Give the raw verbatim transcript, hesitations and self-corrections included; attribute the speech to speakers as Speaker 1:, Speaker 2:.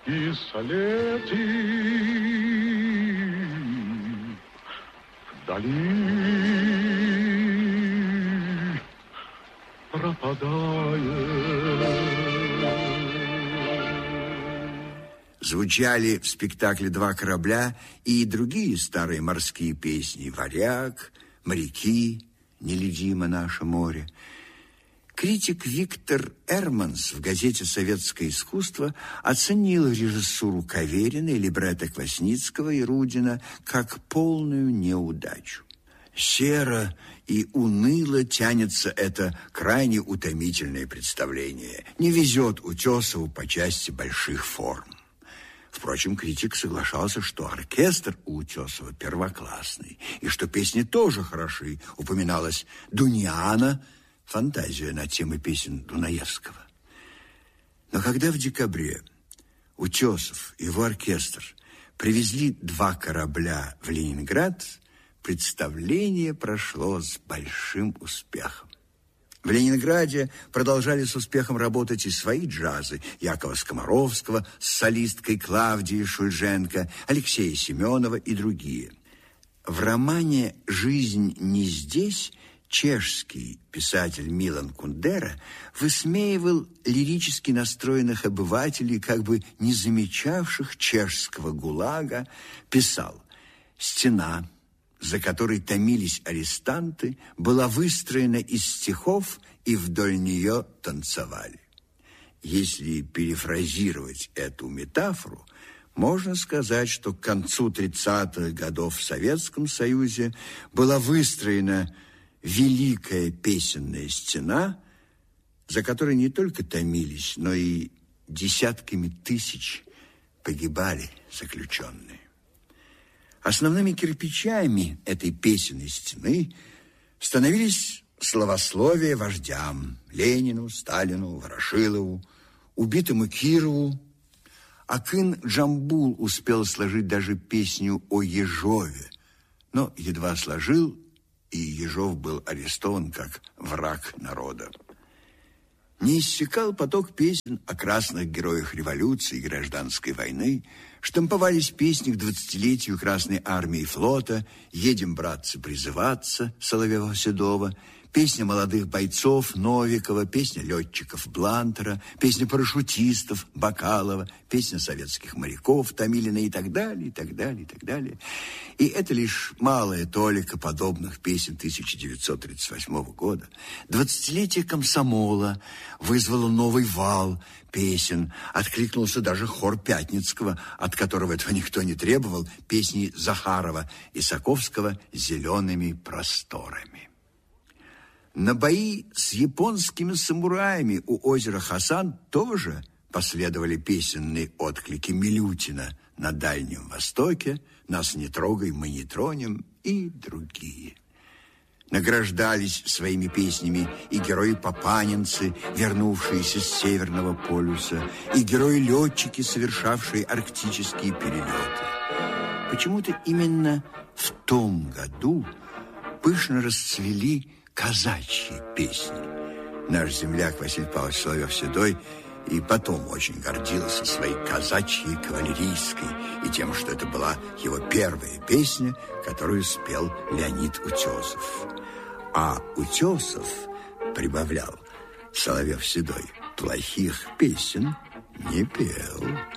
Speaker 1: и солети вдали пропадает.
Speaker 2: Звучали в спектакле «Два корабля» и другие старые морские песни: «Варяг», «Моряки», «Нелюдимо наше море». Критик Виктор Эрманс в газете «Советское искусство» оценил режиссуру Каверина и либретто Квасницкого и Рудина как полную неудачу. Серо и уныло тянется это крайне утомительное представление. Не везет Утесову по части больших форм. Впрочем, критик соглашался, что оркестр у Утесова первоклассный, и что песни тоже хороши. Упоминалась «Дуниана», фантазия на темы песен Дунаевского. Но когда в декабре Утесов и его оркестр привезли «Два корабля» в Ленинград, представление прошло с большим успехом. В Ленинграде продолжали с успехом работать и свои джазы: Якова Скоморовского с солисткой Клавдией Шульженко, Алексея Семенова и другие. В романе «Жизнь не здесь» чешский писатель Милан Кундера высмеивал лирически настроенных обывателей, как бы не замечавших чешского ГУЛАГа, писал: «Стена, за которой томились арестанты, была выстроена из стихов, и вдоль нее танцевали». Если перефразировать эту метафору, можно сказать, что к концу тридцатых годов в Советском Союзе была выстроена великая песенная стена, за которой не только томились, но и десятками тысяч погибали заключенные. Основными кирпичами этой песенной стены становились славословия вождям: Ленину, Сталину, Ворошилову, убитому Кирову. Акын Джамбул успел сложить даже песню о Ежове, но едва сложил, и Ежов был арестован как враг народа. Не иссякал поток песен о красных героях революции и гражданской войны. Штамповались песни к двадцатилетию Красной армии и флота: «Едем, братцы, призываться» Соловьева-Седова, песня молодых бойцов Новикова, песня летчиков Блантера, песня парашютистов Бакалова, песня советских моряков Томилина и так далее, и так далее, и так далее. И это лишь малая толика подобных песен тысяча девятьсот тридцать восьмого года. Двадцатилетие комсомола вызвало новый вал песен. Откликнулся даже хор Пятницкого, от которого этого никто не требовал, песни Захарова и Саковского «Зелеными просторами». На бои с японскими самураями у озера Хасан тоже последовали песенные отклики Милютина «На Дальнем Востоке», «Нас не трогай, мы не тронем» и другие. Награждались своими песнями и герои-папанинцы, вернувшиеся с Северного полюса, и герои-летчики, совершавшие арктические перелеты. Почему-то именно в том году пышно расцвели казачьи песни. Наш земляк Василий Павлович Соловьев-Седой и потом очень гордился своей казачьей кавалерийской и тем, что это была его первая песня, которую спел Леонид Утесов. А Утесов прибавлял: Соловьев-Седой плохих песен не пел.